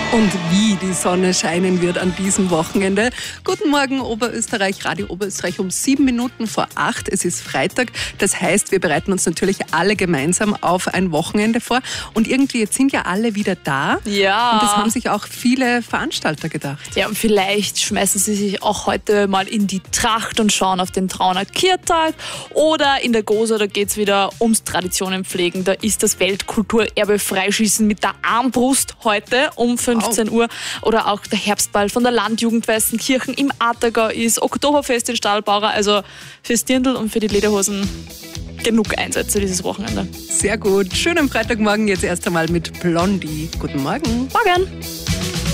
Und wie die Sonne scheinen wird an diesem Wochenende. Guten Morgen Oberösterreich, Radio Oberösterreich um 7:07. Es ist Freitag. Das heißt, wir bereiten uns natürlich alle gemeinsam auf ein Wochenende vor. Und irgendwie, jetzt sind ja alle wieder da. Ja. Und das haben sich auch viele Veranstalter gedacht. Ja, und vielleicht schmeißen sie sich auch heute mal in die Tracht und schauen auf den Trauner Kirtag. Oder in der Gosa, da geht es wieder ums Traditionenpflegen. Da ist das Weltkulturerbe Freischießen mit der Armbrust heute um 15 Uhr. Oder auch der Herbstball von der Landjugend Weißenkirchen im Attergau ist. Oktoberfest in Stahlbauer. Also fürs Dirndl und für die Lederhosen genug Einsätze dieses Wochenende. Sehr gut. Schönen Freitagmorgen jetzt erst einmal mit Blondie. Guten Morgen. Morgen.